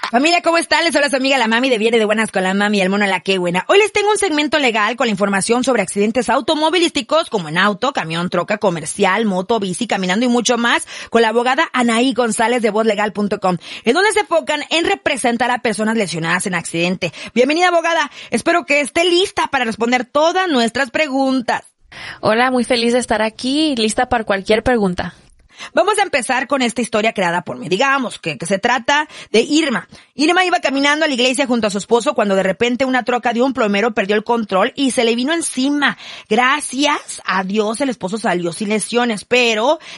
Familia, ¿cómo están? Les habla su amiga la Mami de Viene de Buenas con la Mami, el mono la que buena. Hoy les tengo un segmento legal con la información sobre accidentes automovilísticos como en auto, camión, troca, comercial, moto, bici, caminando y mucho más con la abogada Anaí González de vozlegal.com, en donde se enfocan en representar a personas lesionadas en accidente. Bienvenida, abogada. Espero que esté lista para responder todas nuestras preguntas. Hola, muy feliz de estar aquí, lista para cualquier pregunta. Vamos a empezar con esta historia creada por mí. Digamos que se trata de Irma. Irma iba caminando a la iglesia junto a su esposo cuando de repente una troca de un plomero perdió el control y se le vino encima. Gracias a Dios el esposo salió sin lesiones, pero